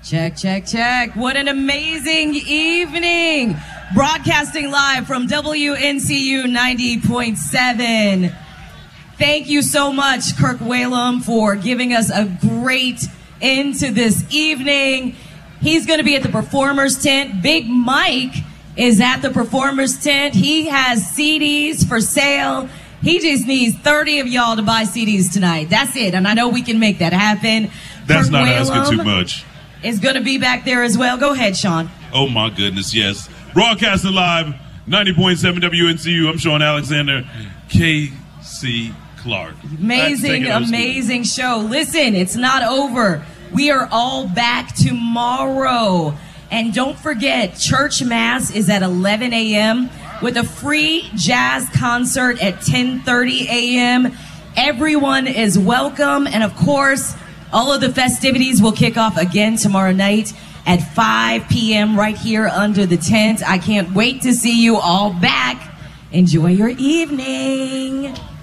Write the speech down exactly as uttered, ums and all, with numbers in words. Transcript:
Check, check, check. What an amazing evening. Broadcasting live from W N C U ninety point seven. Thank you so much, Kirk Whalum, for giving us a great end to this evening. He's going to be at the Performers Tent. Big Mike is at the Performers Tent. He has C Ds for sale. He just needs thirty of y'all to buy C Ds tonight. That's it. And I know we can make that happen. That's Kirk not Whalum asking too much. Is going to be back there as well. Go ahead, Sean. Oh, my goodness, yes. Broadcasting live, ninety point seven W N C U. I'm Sean Alexander, K C Clark. Amazing, amazing show. Listen, it's not over. We are all back tomorrow. And don't forget, Church Mass is at eleven a.m. with a free jazz concert at ten thirty a.m. Everyone is welcome. And of course, all of the festivities will kick off again tomorrow night at five p.m. right here under the tent. I can't wait to see you all back. Enjoy your evening.